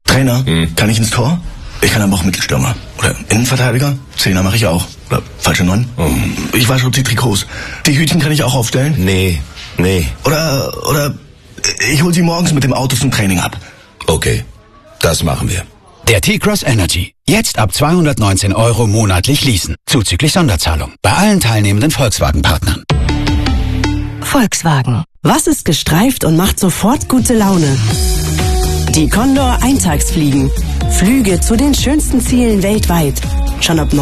Trainer, kann ich ins Tor? Ich kann aber auch Mittelstürmer. Oder Innenverteidiger? Zehner mache ich auch. Oder falsche 9? Ich wasche die Trikots. Die Hütchen kann ich auch aufstellen? Nee. Oder ich hol sie morgens mit dem Auto zum Training ab. Okay, das machen wir. Der T-Cross Energy. Jetzt ab 219 € monatlich leasen. Zuzüglich Sonderzahlung. Bei allen teilnehmenden Volkswagen-Partnern. Volkswagen. Was ist gestreift und macht sofort gute Laune? Die Condor Eintagsfliegen. Flüge zu den schönsten Zielen weltweit. Schon ab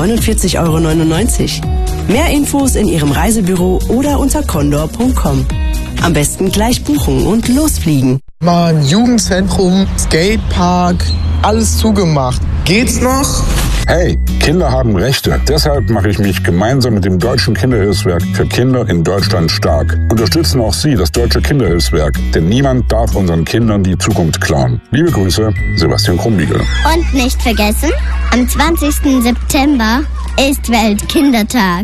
49,99 €. Mehr Infos in Ihrem Reisebüro oder unter condor.com. Am besten gleich buchen und losfliegen. Mann, Jugendzentrum, Skatepark, alles zugemacht. Geht's noch? Hey, Kinder haben Rechte. Deshalb mache ich mich gemeinsam mit dem Deutschen Kinderhilfswerk für Kinder in Deutschland stark. Unterstützen auch Sie das Deutsche Kinderhilfswerk, denn niemand darf unseren Kindern die Zukunft klauen. Liebe Grüße, Sebastian Krumbiegel. Und nicht vergessen, am 20. September ist Weltkindertag.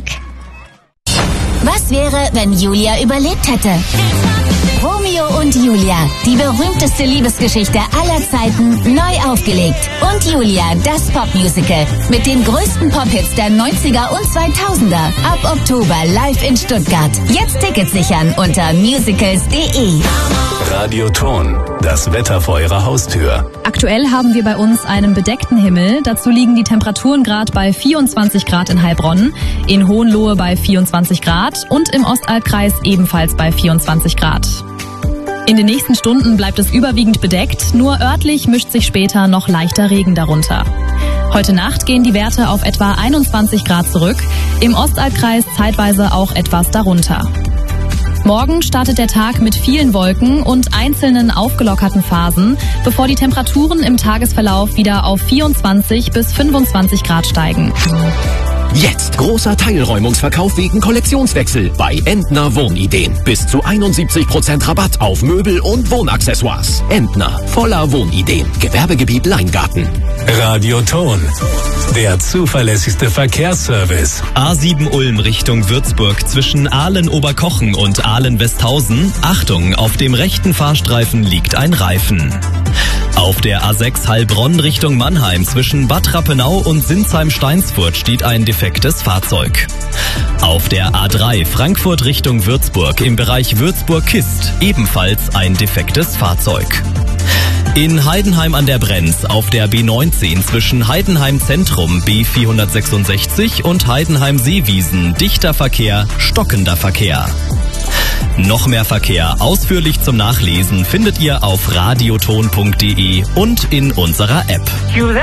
Was wäre, wenn Julia überlebt hätte? Romeo und Julia, die berühmteste Liebesgeschichte aller Zeiten, neu aufgelegt. Und Julia, das Popmusical mit den größten Pop-Hits der 90er und 2000er. Ab Oktober live in Stuttgart. Jetzt Tickets sichern unter musicals.de. Radioton, das Wetter vor Ihrer Haustür. Aktuell haben wir bei uns einen bedeckten Himmel. Dazu liegen die Temperaturen gerade bei 24 Grad in Heilbronn, in Hohenlohe bei 24 Grad und im Ostalbkreis ebenfalls bei 24 Grad. In den nächsten Stunden bleibt es überwiegend bedeckt, nur örtlich mischt sich später noch leichter Regen darunter. Heute Nacht gehen die Werte auf etwa 21 Grad zurück, im Ostalbkreis zeitweise auch etwas darunter. Morgen startet der Tag mit vielen Wolken und einzelnen aufgelockerten Phasen, bevor die Temperaturen im Tagesverlauf wieder auf 24 bis 25 Grad steigen. Jetzt großer Teilräumungsverkauf wegen Kollektionswechsel bei Entner Wohnideen. Bis zu 71% Rabatt auf Möbel und Wohnaccessoires. Entner, voller Wohnideen. Gewerbegebiet Leingarten. Radioton, der zuverlässigste Verkehrsservice. A7 Ulm Richtung Würzburg zwischen Aalen-Oberkochen und Aalen-Westhausen. Achtung, auf dem rechten Fahrstreifen liegt ein Reifen. Auf der A6 Heilbronn Richtung Mannheim zwischen Bad Rappenau und Sinsheim-Steinsfurt steht ein defektes Fahrzeug. Auf der A3 Frankfurt Richtung Würzburg im Bereich Würzburg-Kist ebenfalls ein defektes Fahrzeug. In Heidenheim an der Brenz auf der B19 zwischen Heidenheim Zentrum B466 und Heidenheim Seewiesen dichter Verkehr, stockender Verkehr. Noch mehr Verkehr ausführlich zum Nachlesen findet ihr auf radioton.de und in unserer App.